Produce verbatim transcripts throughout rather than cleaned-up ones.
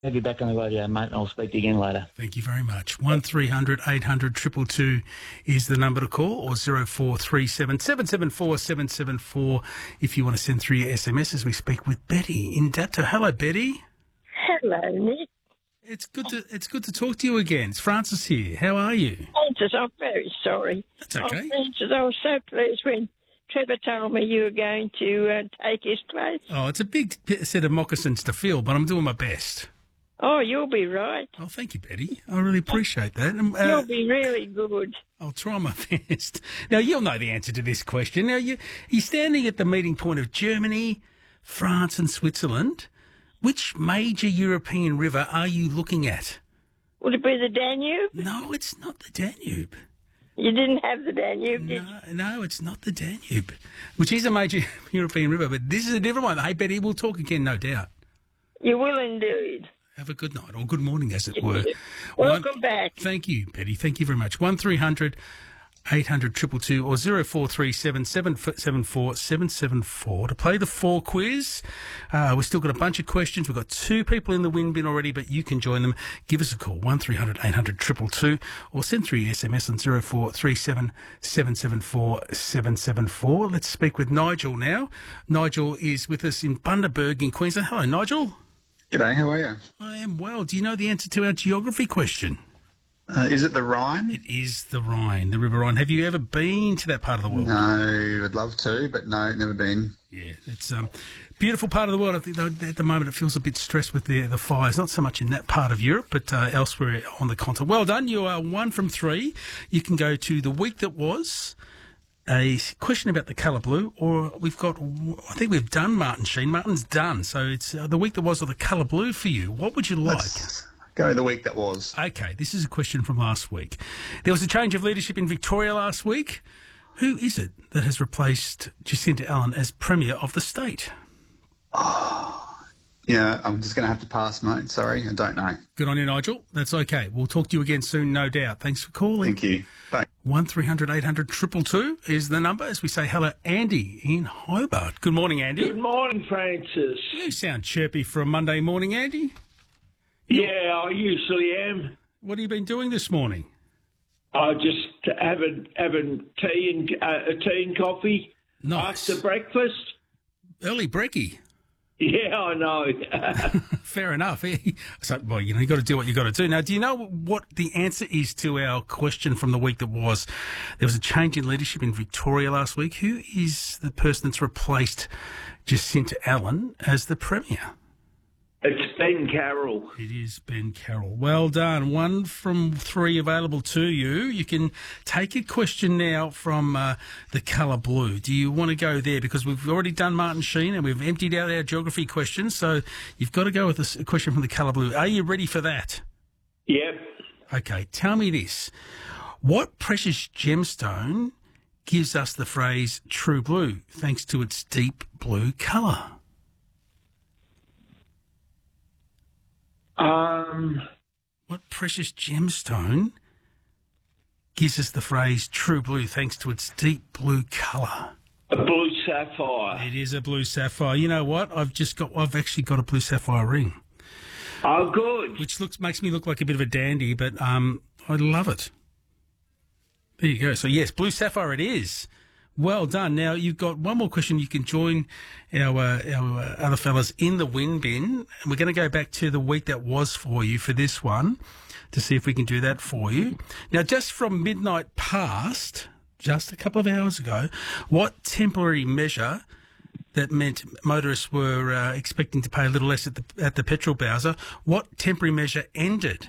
Have you back on the radio, mate, and I'll speak to you again later. Thank you very much. one three hundred eight hundred two two two is the number to call, or zero four three seven seven seven four seven seven four if you want to send through your S M S as we speak with Betty in Dato. Hello, Betty. Hello, Nick. It's good to it's good to talk to you again. It's Francis here. How are you? Francis, I'm very sorry. That's okay. Oh, Francis, I was so pleased when Trevor told me you were going to uh, take his place. Oh, it's a big set of moccasins to fill, but I'm doing my best. Oh, you'll be right. Oh, thank you, Betty. I really appreciate that. Um, uh, You'll be really good. I'll try my best. Now, you'll know the answer to this question. Now, you, you're standing at the meeting point of Germany, France and Switzerland. Which major European river are you looking at? Would it be the Danube? No, it's not the Danube. You didn't have the Danube, did No, no, it's not the Danube, which is a major European river, but this is a different one. Hey, Betty, we'll talk again, no doubt. you? You will indeed. Have a good night, or good morning, as it were. Welcome One, back. Thank you, Betty. Thank you very much. one three hundred eight hundred two two two or zero four three seven seven seven four seven seven four to play the four quiz. Uh, we've still got a bunch of questions. We've got two people in the win bin already, but you can join them. Give us a call, one three hundred eight hundred two two two, or send through your S M S on zero four three seven seven seven four seven seven four. Let's speak with Nigel now. Nigel is with us in Bundaberg in Queensland. Hello, Nigel. G'day, how are you? I am well. Do you know the answer to our geography question? Uh, is it the Rhine? It is the Rhine, the River Rhine. Have you ever been to that part of the world? No, I'd love to, but no, never been. Yeah, it's a um, beautiful part of the world. I think though, at the moment it feels a bit stressed with the the fires, not so much in that part of Europe, but uh, elsewhere on the continent. Well done. You are one from three. You can go to the week that was, a question about the colour blue, or we've got, I think we've done Martin Sheen. Martin's done, so it's uh, the week that was or the colour blue for you. What would you like? Let's go the week that was. Okay, this is a question from last week. There was a change of leadership in Victoria last week. Who is it that has replaced Jacinta Allen as Premier of the state? Yeah, I'm just going to have to pass, mate. Sorry, I don't know. Good on you, Nigel. That's okay. We'll talk to you again soon, no doubt. Thanks for calling. Thank you. Bye. one three hundred eight hundred two two two is the number as we say hello, Andy in Hobart. Good morning, Andy. Good morning, Francis. You sound chirpy for a Monday morning, Andy. Yeah, I usually am. What have you been doing this morning? I just having having tea and uh, tea and coffee Nice. after breakfast. Early brekkie. Yeah, I know. Fair enough. So, well, you know, you got to do what you got to do. Now, do you know what the answer is to our question from the week that was? There was a change in leadership in Victoria last week. Who is the person that's replaced Jacinta Allen as the Premier? It's Ben Carroll. It is Ben Carroll. Well done. One from three available to you. You can take a question now from uh, the colour blue. Do you want to go there? Because we've already done Martin Sheen and we've emptied out our geography questions. So you've got to go with a question from the colour blue. Are you ready for that? Yep. Okay. Tell me this. What precious gemstone gives us the phrase true blue thanks to its deep blue colour? Um, What precious gemstone gives us the phrase true blue thanks to its deep blue colour? a blue sapphire. It is a blue sapphire. You know what? I've just got, I've actually got a blue sapphire ring, Oh, good. which looks, makes me look like a bit of a dandy, but um, I love it. There you go. So yes, blue sapphire it is. Well done. Now you've got one more question. You can join our uh, our uh, other fellas in the win bin. And we're going to go back to the week that was for you for this one to see if we can do that for you. Now, just from midnight past, just a couple of hours ago, what temporary measure that meant motorists were uh, expecting to pay a little less at the at the petrol bowser, what temporary measure ended?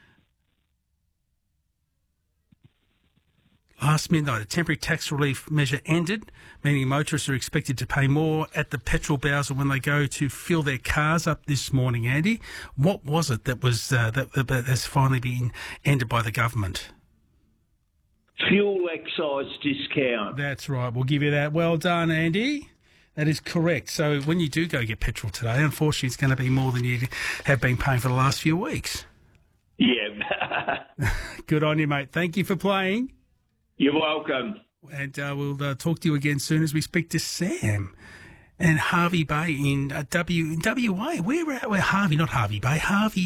Last midnight, a temporary tax relief measure ended, meaning motorists are expected to pay more at the petrol bowser when they go to fill their cars up this morning, Andy. What was it that was uh, that, that has finally been ended by the government? Fuel excise discount. That's right. We'll give you that. Well done, Andy. That is correct. So when you do go get petrol today, unfortunately, it's going to be more than you have been paying for the last few weeks. Yeah. Good on you, mate. Thank you for playing. You're welcome. And uh, we'll uh, talk to you again soon as we speak to Sam and Harvey Bay in uh, W in W A. Where, where Harvey, not Harvey Bay, Harvey